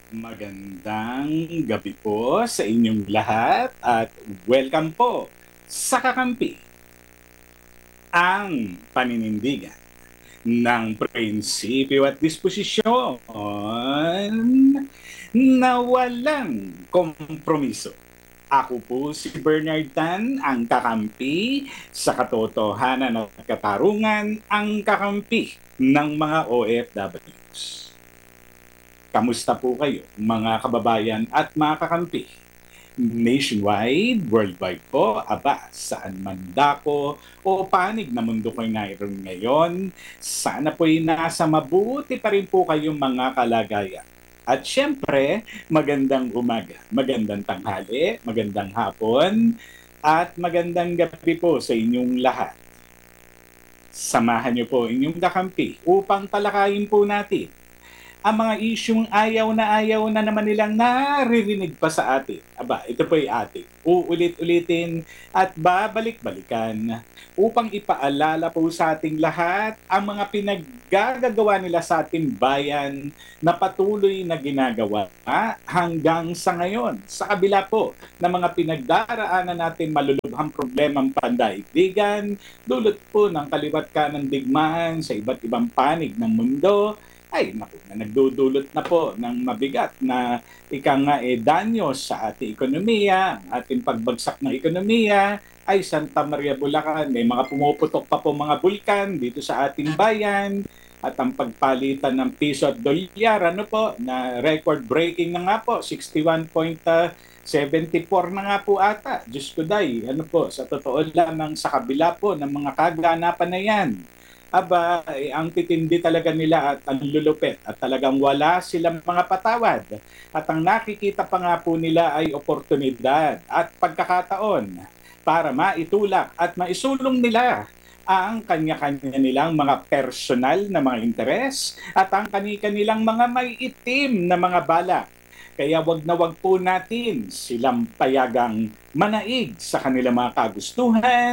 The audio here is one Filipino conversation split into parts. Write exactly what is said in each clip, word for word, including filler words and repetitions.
Magandang gabi po sa inyong lahat at welcome po sa Kakampi, ang paninindigan ng prinsipyo at disposisyon na walang kompromiso. Ako po si Bernard Tan, ang kakampi sa katotohanan at katarungan, ang kakampi ng mga O F Ws. Kamusta po kayo, mga kababayan at mga kakampi? Nationwide, worldwide po, aba, saan man dako o panig na mundo ko'y naroon ngayon, sana po'y nasa mabuti pa rin po kayong mga kalagayan. At syempre, magandang umaga, magandang tanghali, magandang hapon, at magandang gabi po sa inyong lahat. Samahan niyo po inyong kakampi upang talakayin po natin ang mga isyung ayaw na ayaw na naman nilang naririnig pa sa atin. Aba, ito po ay ating uulit-ulitin at babalik-balikan upang ipaalala po sa ating lahat ang mga pinaggagawa nila sa ating bayan na patuloy na ginagawa hanggang sa ngayon. Sa kabila po ng mga pinagdaraanan natin malulubhang problemang pandaigdigan, dulot po ng kaliwat kanang digmaan sa iba't ibang panig ng mundo, ay naku, na nagdudulot na po ng mabigat na ika nga eh, danyo sa ating ekonomiya, ang ating pagbagsak ng ekonomiya ay Santa Maria Bulacan, may mga pumuputok pa po mga bulkan dito sa ating bayan at ang pagpalitan ng piso at dolyar, ano po, na record breaking na nga po, sixty-one point seventy-four na nga po ata. Diyos ko day, ano po, sa totoo lamang sa kabila po ng mga kaganapan na yan, aba, eh, ang titindi talaga nila at ang lulupit at talagang wala silang mga patawad. At ang nakikita pa nga po nila ay oportunidad at pagkakataon para maitulak at maisulong nila ang kanya-kanya nilang mga personal na mga interes at ang kani-kanilang mga may itim na mga balak. Kaya wag na wag po natin silang payagang manaig sa kanilang mga kagustuhan,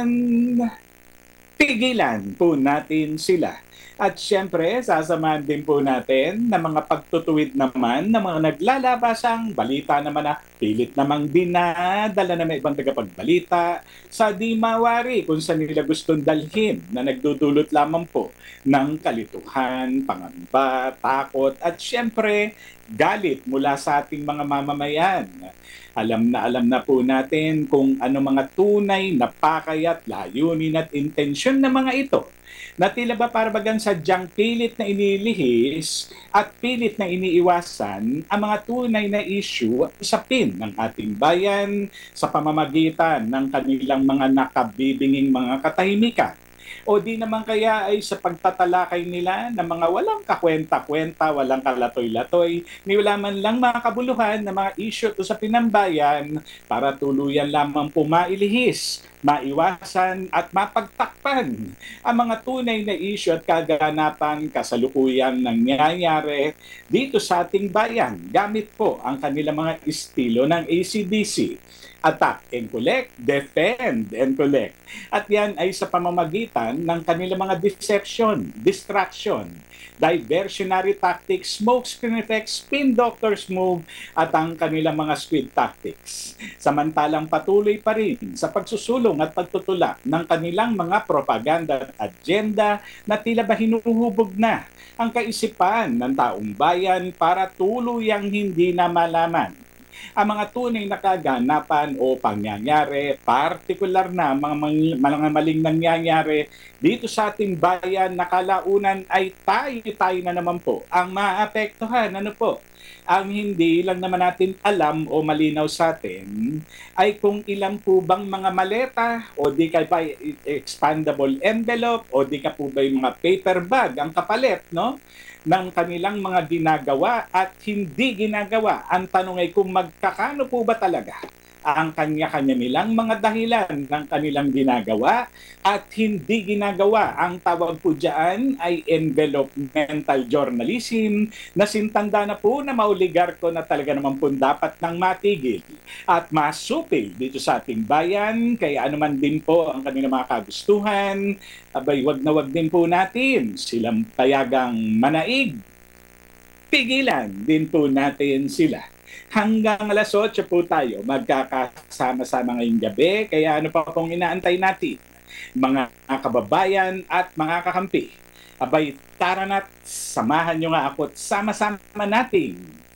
pigilan po natin sila. At syempre, sasamahan din po natin na mga pagtutuwid naman ng mga naglalabasang balita naman na pilit namang dinadala na may ibang tagapagbalita sa di mawari kung saan nila gustong dalhin na nagdudulot lamang po ng kalituhan, pangamba, takot at syempre galit mula sa ating mga mamamayan. Alam na alam na po natin kung ano mga tunay na pakay at layunin at intensyon ng mga ito na tila ba parabagan sadyang pilit na inilihis at pilit na iniiwasan ang mga tunay na issue at usapin ng ating bayan sa pamamagitan ng kanilang mga nakabibinging mga katahimikan. O di naman kaya ay sa pagtatalakay nila ng mga walang kakwenta-kwenta, walang kalatoy-latoy, ni wala man lang mga kabuluhan na mga issue to sa pinambayan para tuluyan lamang pumailihis, maiwasan at mapagtakpan ang mga tunay na issue at kaganapan kasalukuyan nangyayari dito sa ating bayan gamit po ang kanilang mga estilo ng A C D C. Attack and collect, defend and collect. At yan ay sa pamamagitan ng kanilang mga deception, distraction, diversionary tactics, smoke screen effects, spin doctor's move, at ang kanilang mga squid tactics. Samantalang patuloy pa rin sa pagsusulong at pagtutulak ng kanilang mga propaganda at agenda na tila ba hinuhubog na ang kaisipan ng taong bayan para tuluyang hindi na malaman ang mga tunay na kaganapan o pangyayari, partikular na mga, mga maling nangyayari dito sa ating bayan na kalaunan ay tayo-tayo na naman po ang maapektuhan. Ano po? Ang hindi lang naman natin alam o malinaw sa atin ay kung ilang po bang mga maleta o di ka ba expandable envelope o di ka po ba yung mga paper bag ang kapalit, no? Ng kanilang mga ginagawa at hindi ginagawa. Ang tanong ay kung magkakano po ba talaga ang kanya-kanya nilang mga dahilan ng kanilang ginagawa at hindi ginagawa. Ang tawag po dyan ay envelopmental journalism na sintanda na po na mauligarko na talaga naman po dapat nang matigil at masupil dito sa ating bayan. Kaya anuman din po ang kanilang mga kagustuhan, abay wag na wag din po natin silang payagang manaig pigilan din po natin sila. Hanggang alas otso po tayo magkakasama-sama ngayong gabi. Kaya ano pa pong inaantay natin? Mga kababayan at mga kakampi. Abay, tara na't samahan nyo nga ako at sama-sama nating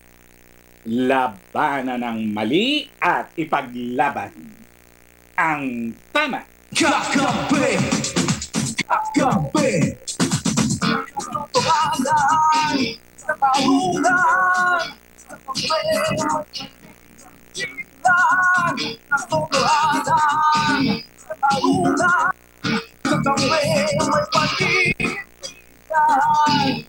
labanan ng mali at ipaglaban ang tama. Kakape! Kakape! Tumalan sa kahulan sa pagmamalan sa tumalan sa kahulan sa kape may pag-ibig.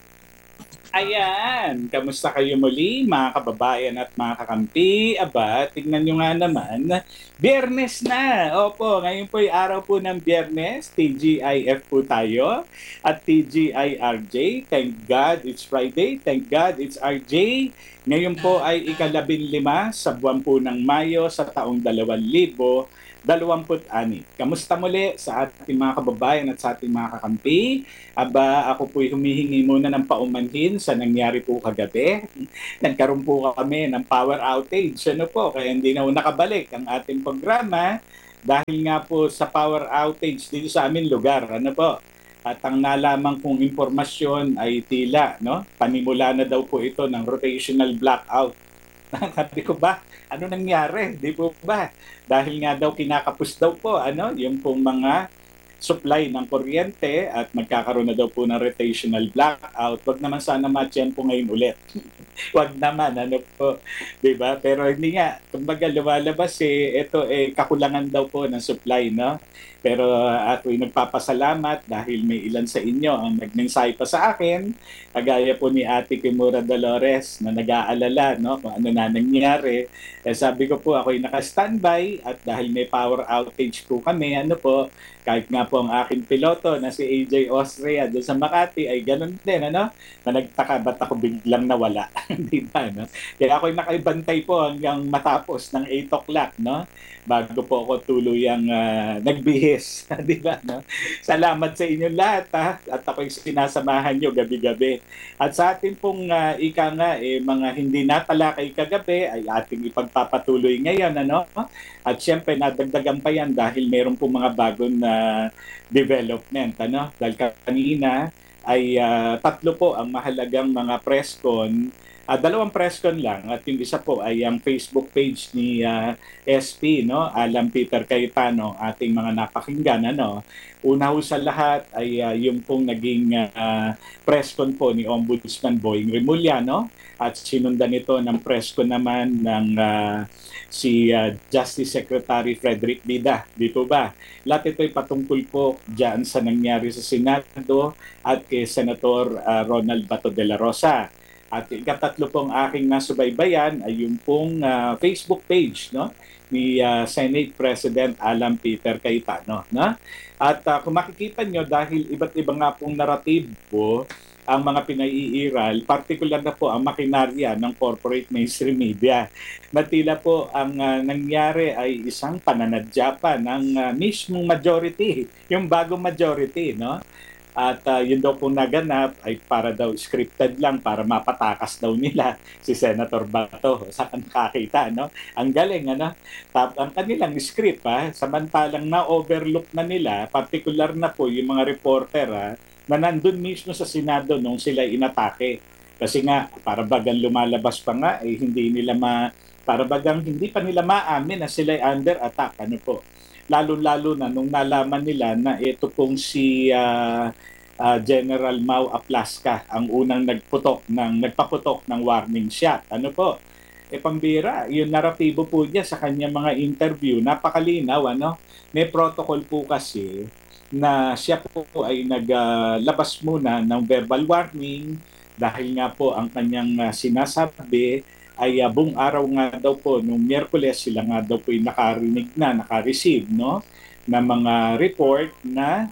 Ayan, kamusta kayo muli mga kababayan at mga kakampi? Aba, tignan nyo nga naman, Biyernes na! Opo, ngayon po ay araw po ng Biyernes, T G I F po tayo at T G I R J. Thank God it's Friday, thank God it's R J. Ngayon po ay ikalabing lima sa buwan po ng Mayo sa taong dalawang libo dalawamput anim. Kamusta muli sa ating mga kababayan at sa ating mga kakampi? Aba, ako po'y humihingi muna ng paumanhin sa nangyari po kagabi. Nagkaroon po kami ng power outage. Ano po? Kaya hindi na nakabalik ang ating programa dahil nga po sa power outage dito sa aming lugar. Ano po? At ang nalaman kong impormasyon ay tila, no? Panimula na daw po ito ng rotational blackout. Sabi ko ba, ano nangyari? Di po ba? Dahil nga daw kinakapos daw po, ano, yung pong mga supply ng kuryente at magkakaroon na daw po ng rotational blackout. Wag naman sana matyan po ngayon ulit. Wag naman, ano po, di ba? Pero hindi nga, kumbaga lumalabas eh, ito eh, kakulangan daw po ng supply, no? Pero uh, ako'y nagpapasalamat dahil may ilan sa inyo ang nagmensahe pa sa akin, kagaya po ni Ate Kimura Dolores na nag-aalala, no, kung ano na nangyari. Eh, sabi ko po, ako'y naka-standby at dahil may power outage po kami, ano po, kahit nga po ang aking piloto na si A J Austria doon sa Makati ay ganun din, ano, na nagtaka ba't ako biglang nawala. Di ba, no? Kaya ako'y nakaibantay po hanggang matapos ng eight o'clock, no? Bago po ako tuluyang uh, nagbihis. Di ba, no? Salamat sa inyo lahat, ha? At ako'y sinasamahan nyo gabi-gabi. At sa ating pong uh, ika nga, eh, mga hindi natalakay kagabi ay ating ipagpapatuloy ngayon, ano? At syempre, nadagdagan pa yan dahil meron po mga bagong uh, development, ano? Dahil kanina ay uh, tatlo po ang mahalagang mga press con. Uh, dalawang press con lang at yung isa po ay ang Facebook page ni uh, S P, no, Alan Peter Cayetano, ating mga napakinggan, ano. Una ho sa lahat ay uh, yung pong naging uh, press con po ni Ombudsman Boying Remulla, no, at sinundan ito ng press con naman ng uh, si uh, Justice Secretary Frederick Bida, dito ba? Lahat ito ay patungkol po diyan sa nangyari sa Senado at kay Senator uh, Ronald Bato de la Rosa. At ikatatlo pong aking nasubaybayan ay yung pong uh, Facebook page, no, ni uh, Senate President Alan Peter Cayetano, no? At uh, kung makikita nyo, dahil iba't ibang nga pong naratibo ang mga pinaiiral, particular na po ang makinarya ng corporate mainstream media, na tila po ang uh, nangyari ay isang pananadya pa ng uh, mismong majority, yung bagong majority, no? At uh, yun daw po naganap ay para daw scripted lang para mapatakas daw nila si Senator Bato sa nakakita, no? Ang galing, ano? Tap, ang kanilang script, ha? Samantalang na-overlook na nila, particular na po yung mga reporter, ha, na nandun mismo sa Senado nung sila inatake. Kasi nga, para bagang lumalabas pa nga, eh, hindi nila ma... para bagang hindi pa nila maamin na sila under attack, ano po. Lalo-lalo na nung nalaman nila na ito pong si uh, uh, General Mau Aplaska ang unang nagputok ng nagpaputok ng warning shot. Ano po? E pambira, yung naratibo po niya sa kanyang mga interview, napakalinaw, ano? May protocol po kasi na siya po ay naglabas uh, muna ng verbal warning dahil nga po ang kanyang uh, sinasabi ay uh, buong araw nga daw po, nung Miyerkules, sila nga daw po yung nakarinig na, nakareceive, no, na mga report na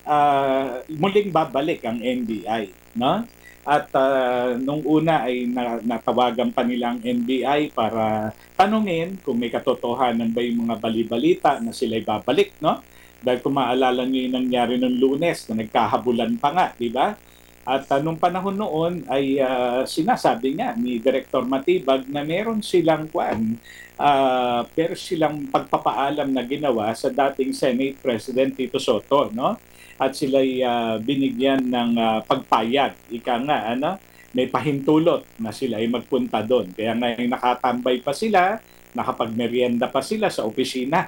uh, muling babalik ang N B I, no? At uh, nung una ay na, natawagan pa nilang N B I para tanungin kung may katotohanan ba yung mga bali-balita na sila'y babalik, no? Dahil kung maalala niyo yung nangyari nung Lunes na nagkahabulan pa nga, di ba? At uh, nung panahon noon ay uh, sinasabi nga ni Director Matibag na meron silang kwan, uh, pero silang pagpapaalam na ginawa sa dating Senate President Tito Soto, no? At sila'y uh, binigyan ng uh, pagpayag. Ika nga, ano? May pahintulot na sila ay magpunta doon. Kaya ngayon nakatambay pa sila, nakapagmerienda pa sila sa opisina.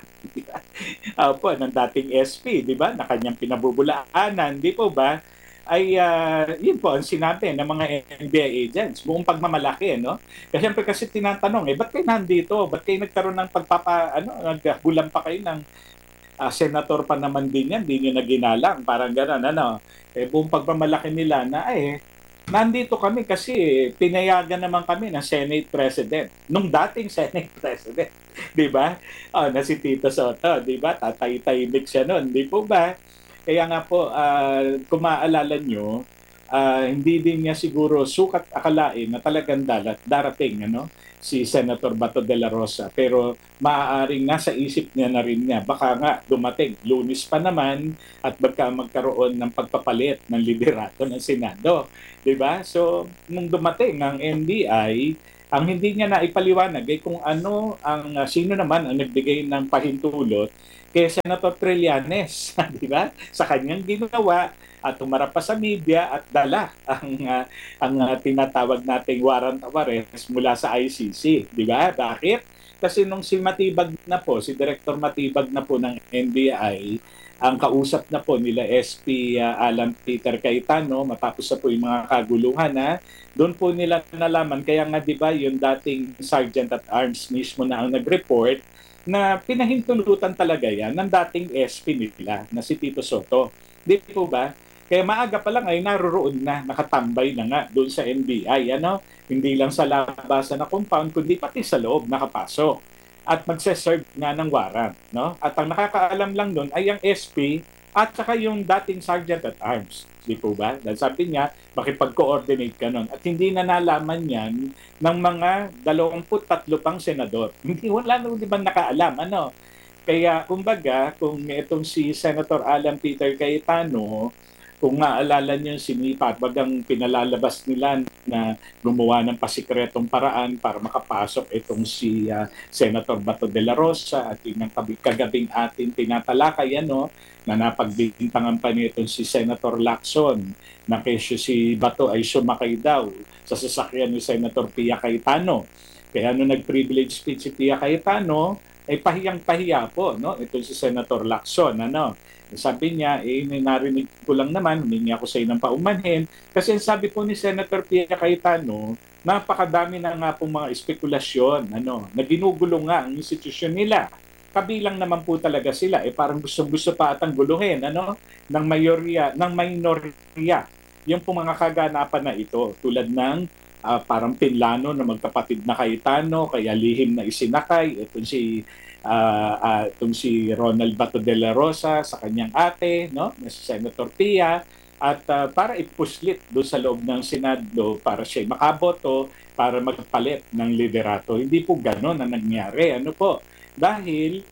Opo, ng dating S P, di ba? Na kanyang pinabubulaanan, di po ba? Ay uh, yun po ang sinabi ng mga N B I agents, buong pagmamalaki, no? Kasi siyempre kasi tinatanong, eh, ba't kayo nandito? Ba't kayo nagkaroon ng pagpapa, ano, nagbulan pa kayo ng uh, senator pa naman din yan, hindi nyo na ginalang, parang gano'n, ano? Eh, buong pagmamalaki nila na, eh, nandito kami kasi pinayagan naman kami ng Senate President, nung dating Senate President, di ba? Oh, na si Tito Soto, di ba? Tatay-tahimik siya noon, di po ba? Kaya nga po, uh, kung maaalala nyo, uh, hindi din niya siguro sukat akalain na talagang dalat, darating ano, si Senator Bato de la Rosa. Pero maaaring nasa isip niya na rin niya, baka nga dumating, Lunes pa naman, at baka magkaroon ng pagpapalit ng liderato ng Senado. Diba? So, nung dumating ang N B I, ang hindi niya na ipaliwanag ay kung ano ang uh, sino naman ang nagbigay ng pahintulot kay Senator Trillanes, di ba? Sa kanyang ginawa at tumarap pa sa media at dala ang uh, ang uh, tinatawag nating warrant of arrest mula sa I C C, di ba? Bakit? Kasi nung si Matibag na po, si Director Matibag na po ng N B I, ang kausap na po nila S P uh, Alan Peter Cayetano, matapos na po yung mga kaguluhan na, doon po nila nalaman, kaya nga di ba yung dating Sergeant at Arms mismo na ang nag-report, na pinahintulutan talaga yan ng dating S P nila na si Tito Soto. Di po ba? Kaya maaga pa lang ay naroroon na, nakatambay na nga doon sa N B I. Ano? Hindi lang sa labasan na compound, kundi pati sa loob nakapasok. At magse-serve nga ng warrant. No? At ang nakakaalam lang doon ay ang S P at saka yung dating Sergeant at Arms. Di po ba? Dahil sabi niya, makipag-coordinate ka nun. At hindi na nalaman yan ng mga dalawampu't tatlo pang senador. Hindi, wala na di ba nakaalam. Ano? Kaya, kumbaga, kung itong si Senator Alan Peter Cayetano, kung maalala niyo, sinipat, bagang pinalalabas nila na gumawa ng pasikretong paraan para makapasok itong si uh, Senator Bato de la Rosa at yung kagabing atin tinatalakay, ano, na napagbintangan pa nitong si Senator Lacson na kesyo si Bato ay sumakay daw sa sasakyan ni Senator Pia Cayetano. Kaya nung nag-privilege speech si Pia Cayetano, ay pahiyang-pahiya po, no? Ito si Senator Lacson, ano? Sabi niya, eh, narinig ko lang naman, humingi ako sa inang paumanhin. Kasi sabi po ni Senator Pia Cayetano, napakadami na nga pong mga espekulasyon, ano, na ginugulo nga ang institusyon nila. Kabilang naman po talaga sila, eh parang gusto-gusto pa atang guluhin, ano, ng mayorya, ng minorya. Yung po mga kaganapan na ito, tulad ng uh, parang pinlano na magkapatid na Cayetano, kaya lihim na isinakay, itong si uh, uh, itong si Ronald Bato de la Rosa sa kanyang ate, no, na si Senator Pia, at uh, para ipuslit doon sa loob ng Senado para siya makaboto para magpalit ng liderato. Hindi po gano'n ang nangyari. Ano po? Dahil,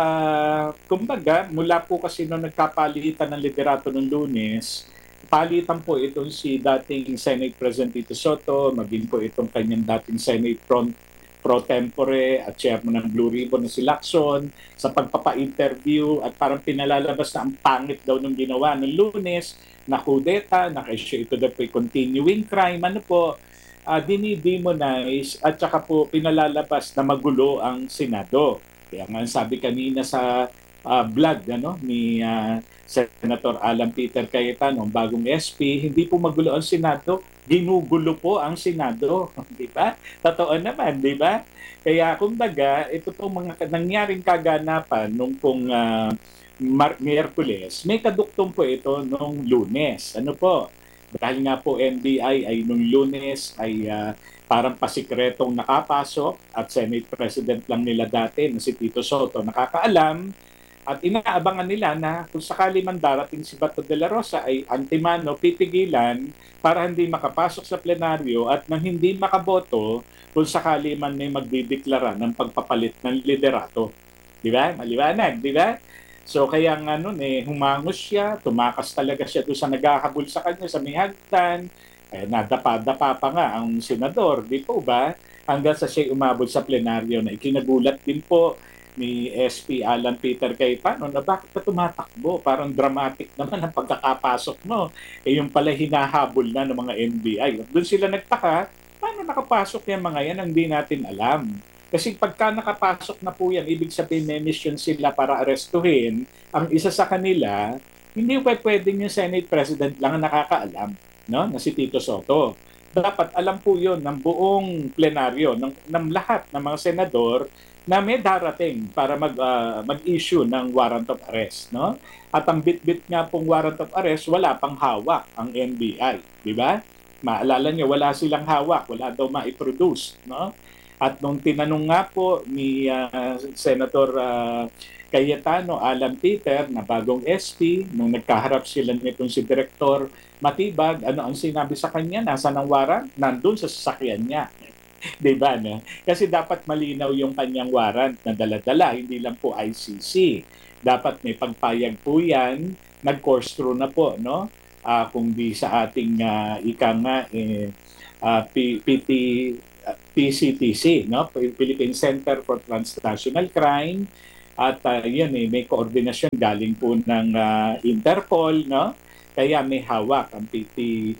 uh, kumbaga, mula po kasi nung nagkapalitan ng liderato ng Lunes, palitan po itong si dating Senate President Tito Soto, maging po itong kanyang dating Senate Pro, pro tempore at chairman ng Blue Ribbon na si Lacson sa pagpapa-interview at parang pinalalabas na ang pangit daw ng ginawa ng Lunes na kudeta, na kasi ito daw po continuing crime, ano po, uh, dinidemonize at saka po pinalalabas na magulo ang Senado. Kaya nga sabi kanina sa uh, vlog ano, ni uh, Senator Alan Peter Cayetano, bagong S P, hindi po magulo ang Senado, ginugulo po ang Senado. Di ba? Totoo naman, di ba? Kaya kumbaga, ito po mga nangyaring kaganapan nung pong uh, Mar- Miyerkules, may kaduktong po ito nung Lunes. Ano po? Dahil nga po N B I ay nung Lunes ay uh, parang pasikretong nakapasok at Senate President lang nila dati na si Tito Soto nakakaalam at inaabangan nila na kung sakali man darating si Bato de la Rosa ay antimano pipigilan para hindi makapasok sa plenaryo at nang hindi makaboto kung sakali man may magdideklara ng pagpapalit ng liderato. Di ba? Maliwanag, di ba? So kaya nga nun eh, humangos siya, tumakas talaga siya doon sa naghahabol sa kanya sa may hagdan, eh, nadapa-dapa pa nga ang senador, di po ba? Hanggang sa siya umabot sa plenaryo na ikinagulat din po ni S P Alan Peter Cayetano na bakit ka tumatakbo? Parang dramatic naman ang pagkakapasok mo. Eh yung pala hinahabol na ng mga N B I. Doon sila nagtaka, paano nakapasok yung mga yan ang hindi natin alam? Kasi pagka nakapasok na po yan, ibig sabihin may mission sila para arestuhin. Ang isa sa kanila, hindi pa pwedeng yung Senate President lang ang nakakaalam, no? Na si Tito Soto. Dapat alam po yon ng buong plenaryo, ng, ng lahat ng mga senador na may darating para mag, uh, mag-issue ng warrant of arrest. No? At ang bit-bit nga pong warrant of arrest, wala pang hawak ang N B I. Di ba? Maalala niyo, wala silang hawak, wala daw ma-produce. No? At nung tinanong nga po ni uh, Senator uh, Cayetano, Alan Peter, na bagong S P, nung nagkaharap sila nitong si Director Matibag, ano ang sinabi sa kanya? Nasa ng warrant? Nandun sa sasakyan niya. Diba, no? Kasi dapat malinaw yung kanyang warrant na dala-dala, hindi lang po I C C. Dapat may pagpayag po yan, nag-course through na po, no? Uh, kung di sa ating uh, ika nga, eh, uh, P T, uh, P C T C, no? Philippine Center for Transnational Crime. At uh, yun, eh, may koordinasyon galing po ng uh, Interpol, no? Kaya may hawak ang P T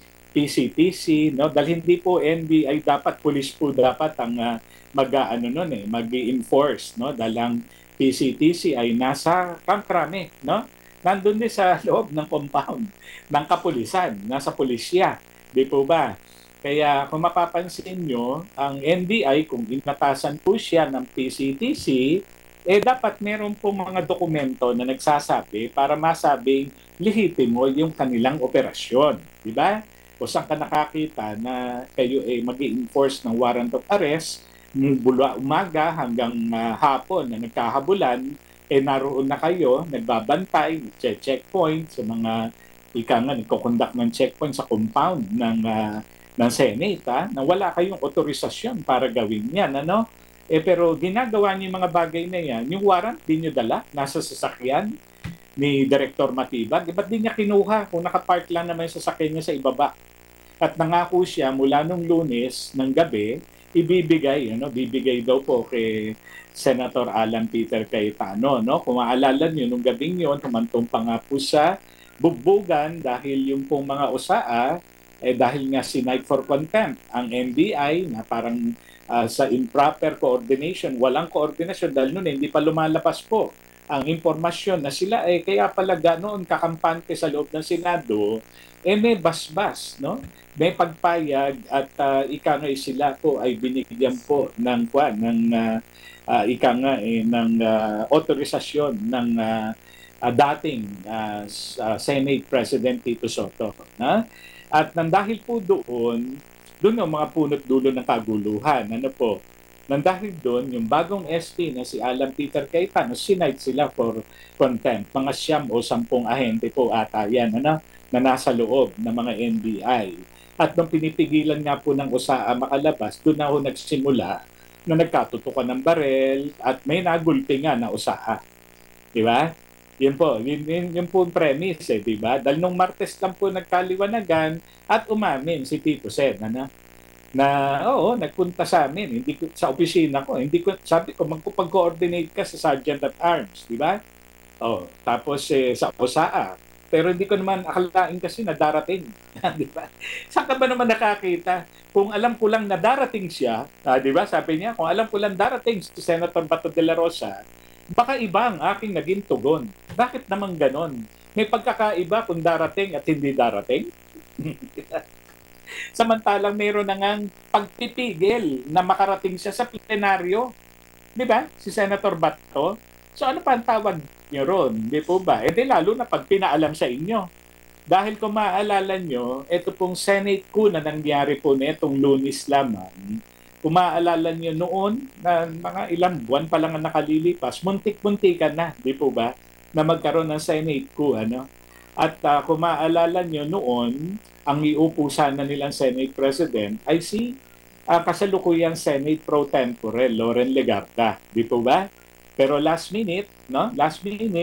P C T C, no? Dahil hindi po N B I, dapat police po dapat ang uh, mag-ano nun eh, mag-enforce, no? Dahil ang P C T C ay nasa Camp Crame, no? Nandun din sa loob ng compound ng kapulisan, nasa pulisya, di po ba? Kaya kung mapapansin nyo, ang N B I, kung inatasan po siya ng P C T C, eh dapat meron po mga dokumento na nagsasabi para masabing lehitimo yung kanilang operasyon, di ba? O saan ka nakakita na kayo ay eh, mag-i-enforce ng warrant of arrest mula umaga hanggang uh, hapon na nagkahabulan, eh naroon na kayo, nagbabantay, checkpoint sa mga ika nga, nagko-conduct ng checkpoint sa compound ng, uh, ng Senate, ha? Na wala kayong otorisasyon para gawin yan, ano? Eh pero ginagawa niyo yung mga bagay na yan, yung warrant, di nyo dala, nasa sasakyan ni Director Matibag, eh, ba't di niya kinuha kung nakapark lang naman yung sasakyan niya sa ibaba? At nangako siya mula nung Lunes ng gabi, ibibigay, ano, bibigay daw po kay Senator Alan Peter Cayetano, no? Kung maalala niyo nung gabing yon, humantong pa nga po sa bugbugan dahil yung pong mga U S A A, eh dahil nga sinight for contempt ang N B I na parang uh, sa improper coordination, walang koordinasyon dahil noon eh, hindi pa lumalabas po ang impormasyon na sila eh kaya pala ganoon kakampante sa loob ng Senado, eh may basbas, no? May pagpayag at uh, ika nga eh, sila po ay binigyan po ng kwa ng uh, uh, ika nga eh, ng uh, otorisasyon ng uh, uh, dating uh, uh, Senate President Tito Soto, na? At nang dahil po doon, doon ang mga punot dulo ng kaguluhan, ano po? Nang dahil doon, yung bagong S P na si Alan Peter Cayetano, sinight sila for contempt. Mga siyam o sampung ahente po ata yan, ano? Na nasa loob ng mga N B I. At nung pinipigilan nga po ng U S A A makalabas, doon na ako nagsimula na nagkatutukan ng barel at may nagulpi nga na U S A A. Di ba? Yun po, yun, yun, yun po yung premise, eh, di ba? Dahil nung Martes lang po nagkaliwanagan at umamin si Tito Sen, ano? Na, oo, nagpunta sa amin, hindi ko, sa opisina ko, hindi ko, sabi ko, magpupag-coordinate ka sa Sergeant at Arms, di ba? Oh, tapos eh, sa U S A A. Pero hindi ko naman akalain kasi na darating. Di ba? Saan ka ba naman nakakita? Kung alam ko lang na darating siya, ah, di ba? Sabi niya, kung alam ko lang darating si Senator Bato de la Rosa, baka iba ang aking naging tugon. Bakit naman ganon? May pagkakaiba kung darating at hindi darating? Samantalang mayroon na ngang pagpipigil na makarating siya sa plenaryo. Di ba? Si Senator Bato. So ano pa ang tawag niyo ron? Di po ba? E di lalo na pag pinaalam sa inyo. Dahil kung maaalala nyo, ito pong Senate coup na nangyari po netong Lunes lamang, kung maaalala nyo noon, na mga ilang buwan pa lang ang nakalilipas, muntik-muntikan na, di po ba, na magkaroon ng Senate coup, ano? At uh, kung maaalala nyo noon, ang iupo sana nilang Senate President ay si uh, kasalukuyang Senate Pro Tempore, Loren Legarda, di po ba? Pero last minute, no? Last minute,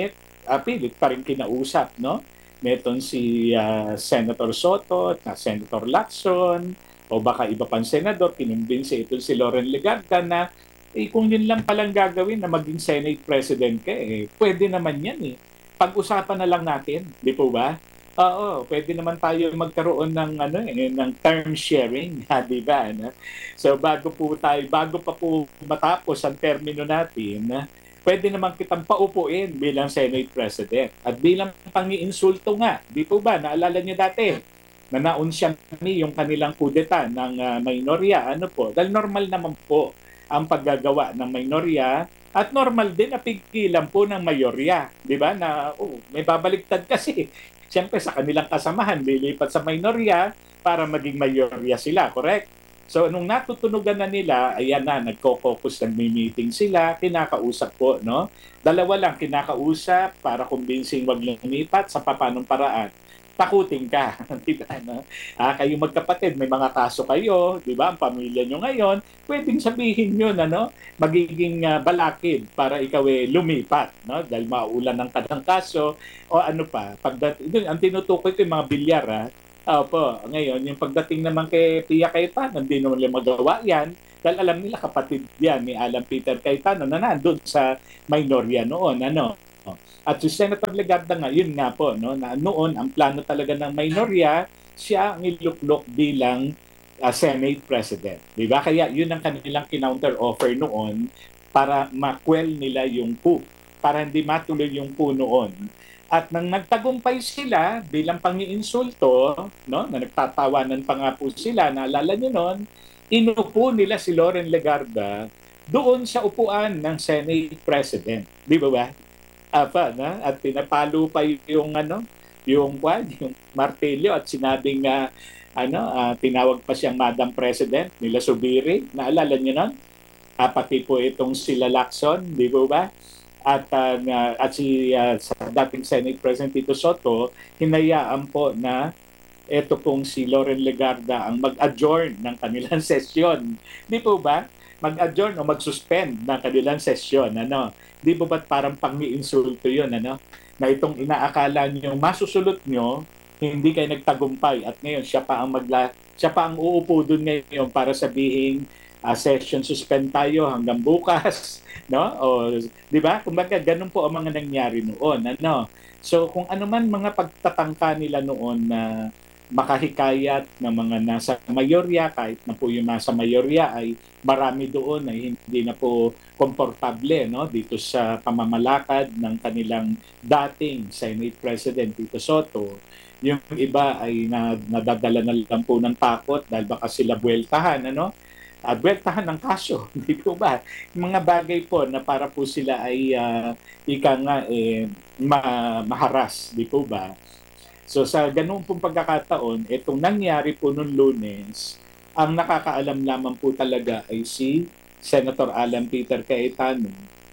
uh, pilit pa rin kinausap, no? Netong si uh, Senator Soto at uh, Senator Lacson o baka iba pang senador, kinumbinsi ito si Loren Legarda na eh, kung yun lang palang gagawin na maging Senate President ka, eh, pwede naman yan eh. Pag-usapan na lang natin, di po ba? Oo, pwede naman tayo magkaroon ng ano eh, ng term sharing, ha, di ba? No? So bago po tayo, bago pa po matapos ang termino natin, pwede naman kitang paupuin bilang Senate President. At bilang pangiinsulto nga, di po ba? Naalala niyo dati, na naunsya ni yung kanilang kudeta ng uh, minorya. Ano po? Dahil normal naman po ang paggagawa ng minorya at normal din na pigilan po ng mayorya. Di ba? Na oh, may babaliktad kasi. Siyempre sa kanilang kasamahan, lilipat sa minorya para maging mayorya sila. Correct? So, nung natutunugan na nila, ayan na, nagko-caucus, nagmi-meeting sila, kinakausap po, no? Dalawa lang, kinakausap para kumbinsing wag lumipat sa papanong paraan. Takutin ka, di ba? No? Ah, kayo magkapatid, may mga kaso kayo, di ba? Ang pamilya nyo ngayon, pwedeng sabihin nyo na, no? Magiging uh, balakid para ikaw eh, lumipat, no? Dahil maulan ng kadang kaso, o ano pa. Pagdat- ang tinutukoy ko yung mga bilyar, ha? Opo, ngayon, yung pagdating naman kay Pia Cayetano, hindi naman nila magawa yan dahil alam nila kapatid yan ni Alan Peter Cayetano na nandun sa minorya noon. Ano? At si Senator Legarda nga, yun nga po, no, na noon ang plano talaga ng minorya, siya ang iluklok bilang uh, Senate President. Diba? Kaya yun ang kanilang kinounter offer noon para makwel nila yung coup, para hindi matuloy yung coup noon. At nang nagtagumpay sila bilang pangiinsulto, no, na nagtatawanan pa nga po sila, naalala nyo noon, inupo nila si Loren Legarda doon sa upuan ng Senate President. Di ba ba? Apa, na? At pinapalo pa yung, ano, yung, yung martilyo at sinabing, uh, ano, uh, tinawag pa siyang Madam President nila Subiri. Naalala nyo noon? Uh, pati po itong sila Lacson, di ba ba? At, uh, at si uh, sa dating Senate President Tito Soto, hinayaan po na ito pong si Loren Legarda ang mag-adjourn ng kanilang sesyon. Di po ba? Mag-adjourn o mag-suspend ng kanilang sesyon. Ano? Di po ba't parang pang-iinsulto yun? Ano? Na itong inaakala nyo, masusulot nyo, hindi kayo nagtagumpay. At ngayon, siya pa ang, magla siya pa ang uupo dun ngayon para sabihin, uh, session suspend tayo hanggang bukas. No? O, di ba? Kumbaga, ganun po ang mga nangyari noon. Ano? So, kung ano man mga pagtatangka nila noon na makahikayat ng mga nasa mayorya, kahit na po yung nasa mayorya ay marami doon ay hindi na po komportable, no? Dito sa pamamalakad ng kanilang dating Senate President Tito Soto. Yung iba ay na, nadadala na lang po ng takot dahil baka sila buweltahan, ano? Uh, buweltahan ng kaso, di po ba? Mga bagay po na para po sila ay uh, ika nga eh, ma maharas, di po ba? So sa ganung pong pagkakataon, itong nangyari po noong Lunes, ang nakakaalam lamang po talaga ay si Senator Alan Peter Cayetano.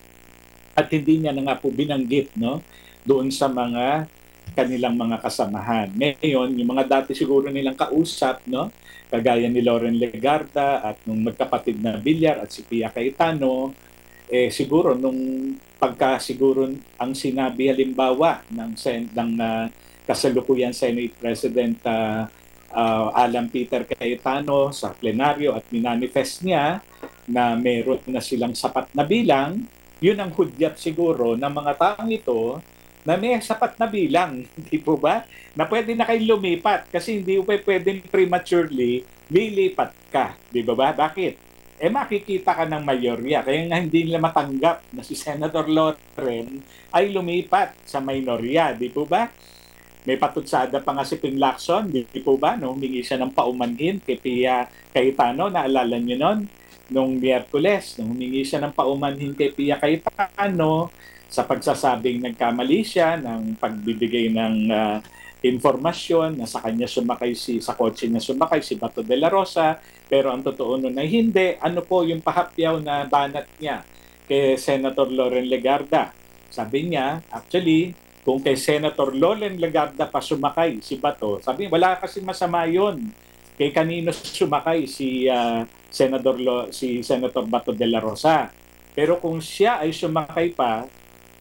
At hindi niya na nga po binanggit, no, doon sa mga kanilang mga kasamahan. Ngayon, yung mga dati siguro nilang kausap, no, kagaya ni Loren Legarda at nung magkapatid na Villar at si Pia Cayetano, eh siguro nung pagka siguro ang sinabi halimbawa ng sen ng uh, kasalukuyan Senate President uh, uh, Alan Peter Cayetano sa plenaryo at minanifest niya na meron na silang sapat na bilang, yun ang hudyat siguro ng mga taong ito na may sapat na bilang, di po ba? Na pwede na kayo lumipat kasi hindi po pwedeng prematurely lilipat ka, di ba ba? Bakit? Eh makikita ka ng mayorya, kaya nga hindi nila matanggap na si Senator Loren ay lumipat sa minorya, di po ba? May patutsada pa nga si Ping Lacson, di po ba? No? Humingi siya ng paumanhin kay Pia Cayetano, naalala niyo nun? Nung Miyerkules, nung humingi siya ng paumanhin kay Pia Cayetano, sa pagsasabing nagkamali siya ng pagbibigay ng uh, informasyon na sa kanya sumakay si sa kotse niya sumakay si Bato de la Rosa, pero ang totoo nun ay hindi. Ano po yung pahapyaw na banat niya kay Senator Loren Legarda? Sabi niya, actually, kung kay Senator Loren Legarda pa sumakay si Bato, sabi niya, wala kasi masama yun. Kay kanino sumakay si uh, Senator Lo, si Senator Bato de la Rosa. Pero kung siya ay sumakay pa,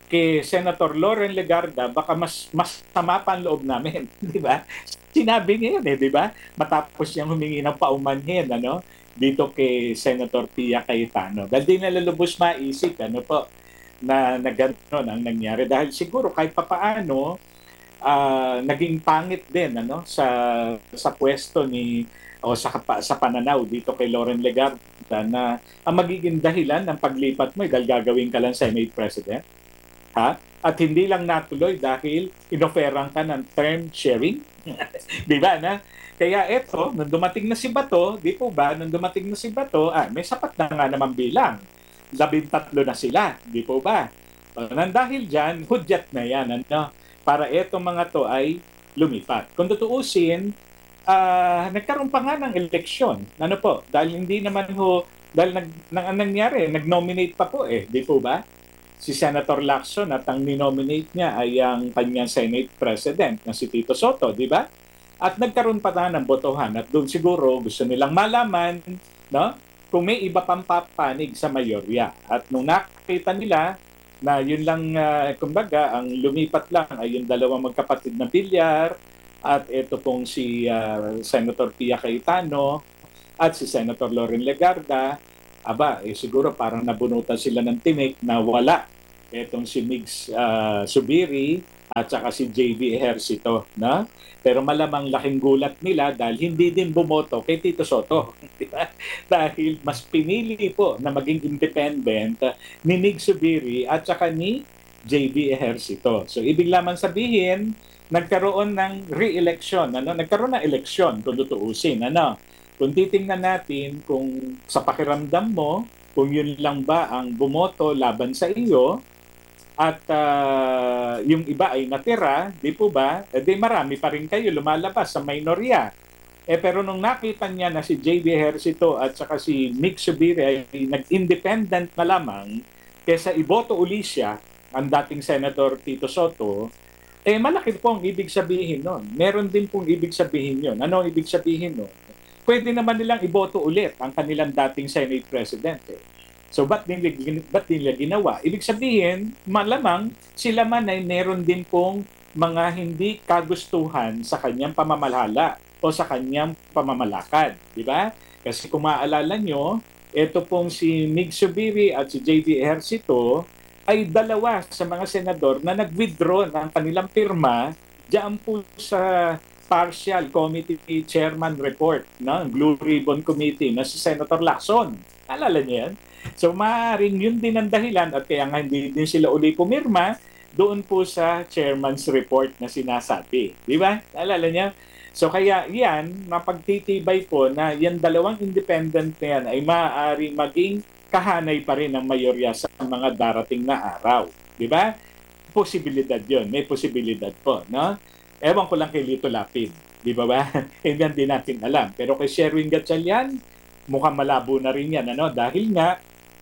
kay Senator Loren Legarda, baka mas mas tama pa ang loob namin, di ba? Sinabi niya yun eh, di ba? Matapos niyang humingi ng paumanhin, ano, dito kay Senator Pia Cayetano. Dahil di nalalubos maisip, ano po, na, na gano'n ang nangyari. Dahil siguro kahit papaano, uh, naging pangit din, ano, sa, sa pwesto ni, o sa, sa pananaw dito kay Loren Legarda na ang magiging dahilan ng paglipat mo, dahil gagawin ka lang Senate President. Ha? At hindi lang natuloy dahil inoferan ka ng term sharing. Di ba na? Kaya eto, nung dumating na si Bato, di po ba, nung dumating na si Bato, ah, may sapat na nga naman bilang. Labintatlo na sila, di po ba? Nang dahil dyan, hudyat na yan, ano, para etong mga to ay lumipat. Kung tutuusin, uh, nagkaroon pa nga ng eleksyon. Ano po? Dahil hindi naman ho, dahil nag, nang, nangyari, nag-nominate pa po eh, di po ba? Si Senator Lacson at ang ninominate niya ay ang kanyang Senate President na si Tito Soto, di ba? At nagkaroon pa na ng botohan at doon siguro gusto nilang malaman, no, kung may iba pang papanig sa mayorya. At nung nakita nila na yun lang, uh, kumbaga, ang lumipat lang ay yung dalawang magkapatid na Villar at ito pong si uh, Senator Pia Cayetano at si Senator Loren Legarda, aba, eh, siguro parang nabunutan sila ng tinik na wala itong si Migs uh, Subiri at saka si J V Ejercito. No? Pero malamang laking gulat nila dahil hindi din bumoto kay Tito Soto. Dahil mas pinili po na maging independent ni Migs Subiri at saka ni J V Ejercito. So ibig lamang sabihin, nagkaroon ng re-election. Ano? Nagkaroon ng eleksyon kung tutuusin. Ano? Kung titingnan natin kung sa pakiramdam mo, kung yun lang ba ang bumoto laban sa iyo, at uh, yung iba ay natira, di po ba? E di marami pa rin kayo lumalabas sa minorya. Eh pero nung nakita niya na si J V Ejercito at saka si Migs Subiri ay nag-independent na lamang kesa iboto uli siya, ang dating Senator Tito Soto, eh malaki po ang ibig sabihin nun. Meron din pong ibig sabihin yun. Ano ang ibig sabihin nun? Pwede naman nilang iboto ulit ang kanilang dating Senate President. Eh. So, ba't nila, ba't nila ginawa? Ibig sabihin, malamang sila man ay meron din pong mga hindi kagustuhan sa kanyang pamamalhala o sa kanyang pamamalakad. Di ba? Kasi kung maaalala nyo, ito pong si Migs Subiri at si J V Ejercito ay dalawa sa mga senador na nag-withdraw ng kanilang pirma diyan po sa partial committee chairman report ng Blue Ribbon Committee na si Senator Lacson. Alala niyo yan? So maaaring yun din ang dahilan at kaya nga hindi din sila uli pumirma doon po sa chairman's report na sinasabi. Di ba? Alala niya? So kaya yan, mapagtitibay po na yan dalawang independent na yan ay maaari maging kahanay pa rin ng mayorya sa mga darating na araw. Di ba? Posibilidad yun. May posibilidad po. No? Ewan ko lang kay Lito Lapid. Di ba ba? Hindi din natin alam. Pero kay Sherwin Gatchalian, mukhang malabo na rin yan. Ano? Dahil nga,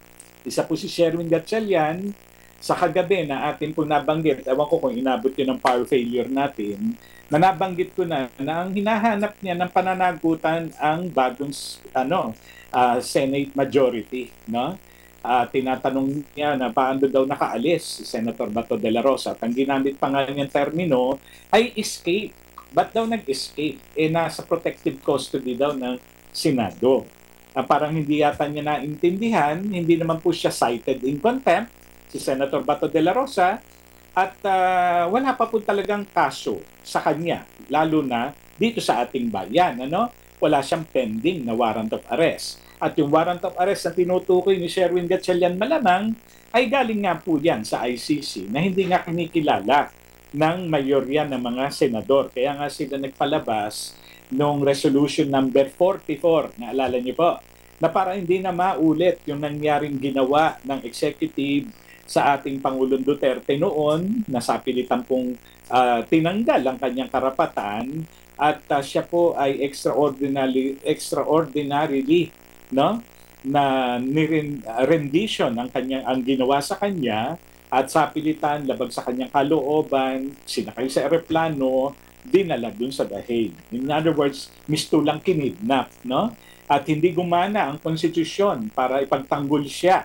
isa po si Sherwin Gatchalian, sa kagabi na atin po nabanggit, ewan ko kung inabot yun ng power failure natin, na nabanggit ko na na ang hinahanap niya ng pananagutan ang bagong ano, uh, Senate majority. No? Uh, tinatanong niya na paano daw nakaalis si Senator Bato de la Rosa. At ang ginamit pa nga niyang termino ay escape. Ba't daw nag-escape? Eh, nasa protective custody daw ng Senado. Uh, parang hindi yata niya naintindihan, hindi naman po siya cited in contempt, si Senator Bato de la Rosa, at uh, wala pa po talagang kaso sa kanya, lalo na dito sa ating bayan. Ano? Wala siyang pending na warrant of arrest. At yung warrant of arrest na tinutukoy ni Sherwin Gatchalian malamang ay galing nga po yan sa I C C na hindi nga kinikilala ng mayorya ng mga senador. Kaya nga sila nagpalabas noong resolution number forty-four, naalala niyo po, na para hindi na maulit yung nangyaring ginawa ng executive sa ating Pangulong Duterte noon, na sa pilitan pong uh, tinanggal ang kanyang karapatan at uh, siya po ay extraordinarily, extraordinarily no, na niren, uh, rendition ang, kanyang, ang ginawa sa kanya at sa pilitan, labag sa kanyang kalooban, sinakay sa eroplano, dinala dun sa The Hague. In other words, mistulang kinidnap, no? At hindi gumana ang konstitusyon para ipagtanggol siya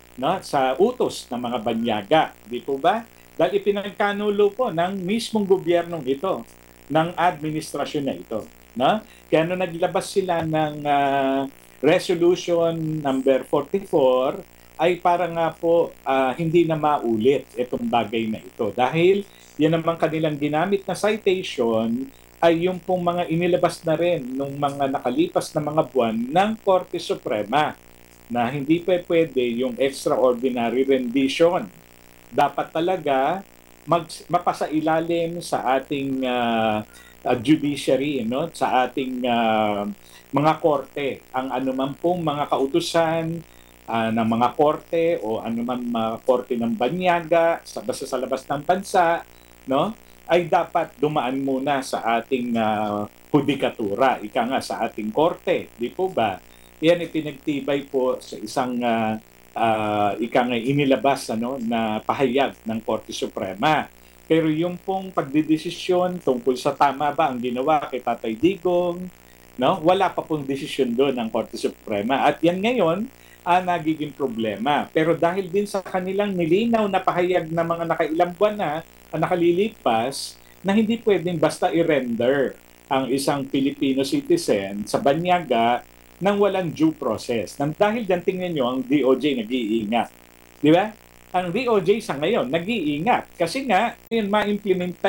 no, sa utos ng mga banyaga, di po ba? Dahil ipinagkanulo po ng mismong gobyernong ito, ng administrasyon na ito. No? Kaya nung naglabas sila ng uh, resolution number forty-four, ay para nga po uh, hindi na maulit itong bagay na ito. Dahil yan naman kanilang ginamit na citation ay yung pong mga inilabas na rin nung mga nakalipas na mga buwan ng Korte Suprema na hindi pa pwede yung extraordinary rendition. Dapat talaga mag, mapasailalim sa ating uh, uh, judiciary, no? Sa ating uh, mga korte, ang anuman pong mga kautusan uh, ng mga korte o anuman mga korte ng banyaga sa basta sa labas ng bansa, no? Ay dapat dumaan muna sa ating uh, hudikatura, ika nga sa ating korte, di po ba? Yan ipinagtibay po sa isang uh, uh, ika nga inilabas ano, na pahayag ng Korte Suprema. Pero yung pong pagdidesisyon tungkol sa tama ba ang ginawa kay Tatay Digong, no? Wala pa pong desisyon doon ng Korte Suprema. At yan ngayon, ah, nagiging problema. Pero dahil din sa kanilang nilinaw na pahayag na mga nakailang buwan na, ah, nakalilipas, na hindi pwedeng basta i-render ang isang Filipino citizen sa banyaga nang walang due process. Nang dahil dyan, tingnan nyo, ang D O J nag-iingat. Di ba? Ang D O J sa ngayon, nag-iingat. Kasi nga, yun, ma-implementa